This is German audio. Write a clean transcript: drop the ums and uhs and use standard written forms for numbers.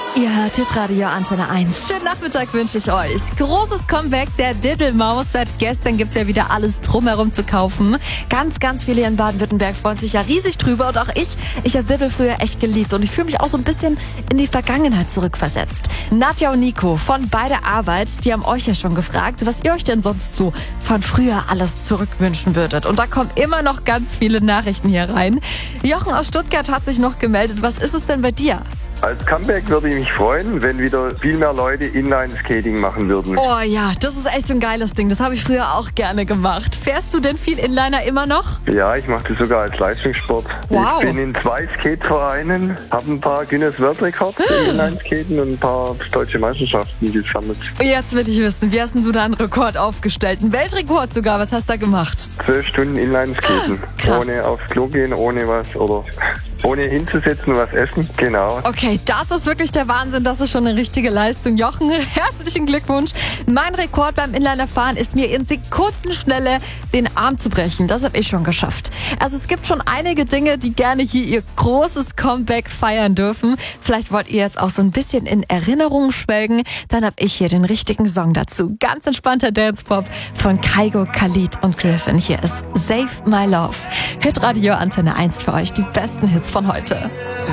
Ihr hört Hitradio Antenne 1. Schönen Nachmittag wünsche ich euch. Großes Comeback der Diddlemaus. Seit gestern gibt's ja wieder alles drumherum zu kaufen. Ganz viele in Baden-Württemberg freuen sich ja riesig drüber. Und auch ich habe Diddle früher echt geliebt. Und ich fühle mich auch so ein bisschen in die Vergangenheit zurückversetzt. Nadja und Nico von Bei der Arbeit, die haben euch ja schon gefragt, was ihr euch denn sonst so von früher alles zurückwünschen würdet. Und da kommen immer noch ganz viele Nachrichten hier rein. Jochen aus Stuttgart hat sich noch gemeldet. Was ist es denn bei dir? Als Comeback würde ich mich freuen, wenn wieder viel mehr Leute Inline-Skating machen würden. Oh ja, das ist echt so ein geiles Ding. Das habe ich früher auch gerne gemacht. Fährst du denn viel Inliner immer noch? Ja, ich mache das sogar als Leistungssport. Wow. Ich bin in 2 Skatevereinen, habe ein paar Guinness World Records im Inline-Skaten und ein paar deutsche Meisterschaften gesammelt. Jetzt will ich wissen, wie hast denn du da einen Rekord aufgestellt? Einen Weltrekord sogar, was hast du da gemacht? 12 Stunden Inline-Skaten. Krass. Ohne aufs Klo gehen, ohne was oder ohne hinzusetzen, was essen. Genau. Okay, das ist wirklich der Wahnsinn. Das ist schon eine richtige Leistung. Jochen, herzlichen Glückwunsch. Mein Rekord beim Inlinerfahren ist mir in Sekundenschnelle den Arm zu brechen. Das habe ich schon geschafft. Also es gibt schon einige Dinge, die gerne hier ihr großes Comeback feiern dürfen. Vielleicht wollt ihr jetzt auch so ein bisschen in Erinnerungen schwelgen. Dann habe ich hier den richtigen Song dazu. Ganz entspannter Dance-Pop von Kygo, Khalid und Griffin. Hier ist Save My Love. Hitradio Antenne 1 für euch. Die besten Hits von heute.